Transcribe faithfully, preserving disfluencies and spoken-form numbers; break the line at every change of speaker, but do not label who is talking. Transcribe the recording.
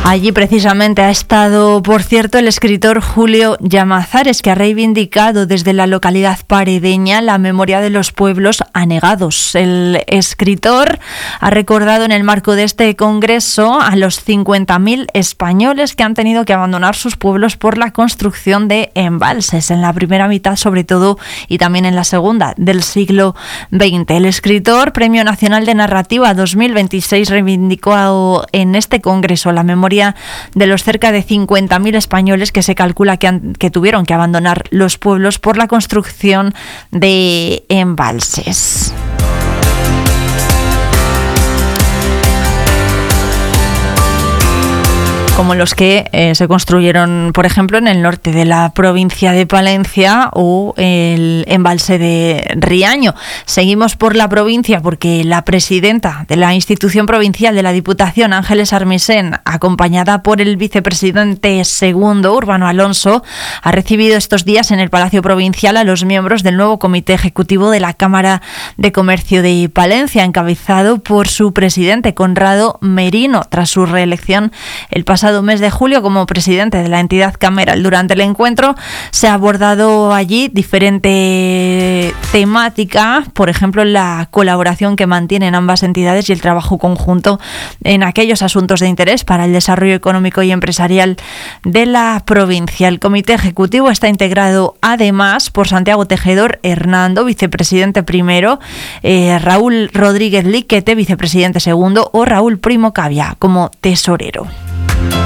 Allí precisamente ha estado, por cierto, el escritor Julio Llamazares, que ha reivindicado desde la localidad paredeña la memoria de los pueblos anegados. El escritor ha recordado en el marco de este congreso a los cincuenta mil españoles que han tenido que abandonar sus pueblos por la construcción de embalses, en la primera mitad sobre todo y también en la segunda del siglo veinte. El escritor, Premio Nacional de Narrativa dos mil veintiséis, reivindicó en este congreso la memoria de los cerca de cincuenta mil españoles que se calcula que, han, que tuvieron que abandonar los pueblos por la construcción de embalses. Como los que eh, se construyeron, por ejemplo, en el norte de la provincia de Palencia o el embalse de Riaño. Seguimos por la provincia porque la presidenta de la institución provincial de la Diputación, Ángeles Armisen, acompañada por el vicepresidente segundo, Urbano Alonso, ha recibido estos días en el Palacio Provincial a los miembros del nuevo Comité Ejecutivo de la Cámara de Comercio de Palencia, encabezado por su presidente, Conrado Merino, tras su reelección el pasado mes de julio como presidente de la entidad cameral. Durante el encuentro se ha abordado allí diferente temática, por ejemplo, la colaboración que mantienen ambas entidades y el trabajo conjunto en aquellos asuntos de interés para el desarrollo económico y empresarial de la provincia. El comité ejecutivo está integrado además por Santiago Tejedor Hernando, vicepresidente primero, eh, Raúl Rodríguez Liquete, vicepresidente segundo, o Raúl Primo Cavia como tesorero.